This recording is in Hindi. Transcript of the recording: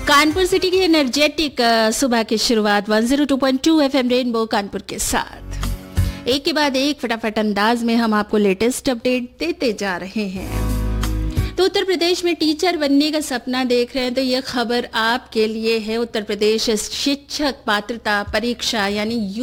कानपुर सिटी की एनर्जेटिक सुबह की शुरुआत 102.2 एफएम रेनबो कानपुर के साथ एक के बाद एक फटाफट अंदाज में हम आपको लेटेस्ट अपडेट देते जा रहे हैं। तो उत्तर प्रदेश में टीचर बनने का सपना देख रहे हैं तो ये खबर आपके लिए है। उत्तर प्रदेश शिक्षक पात्रता परीक्षा यानी